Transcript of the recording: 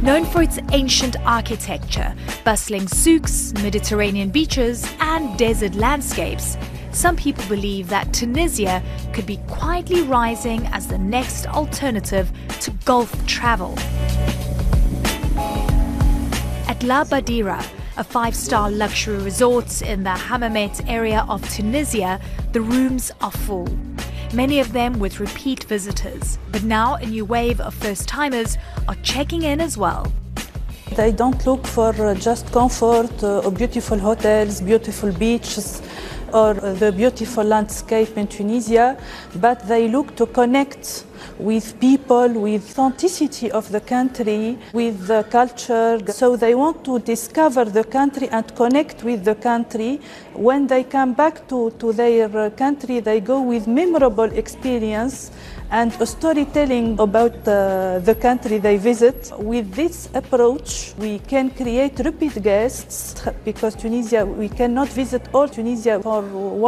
Known for its ancient architecture, bustling souks, Mediterranean beaches, and desert landscapes, some people believe that Tunisia could be quietly rising as the next alternative to Gulf travel. At La Badira, a 5-star luxury resort in the Hammamet area of Tunisia, the rooms are full. Many of them with repeat visitors, but now a new wave of first-timers are checking in as well. They don't look for just comfort or beautiful hotels, beautiful beaches, or the beautiful landscape in Tunisia, but they look to connect with people, with authenticity of the country, with the culture. So they want to discover the country and connect with the country. When they come back to their country, they go with memorable experience and a storytelling about the country they visit. With this approach, we can create repeat guests because Tunisia, we cannot visit all Tunisia for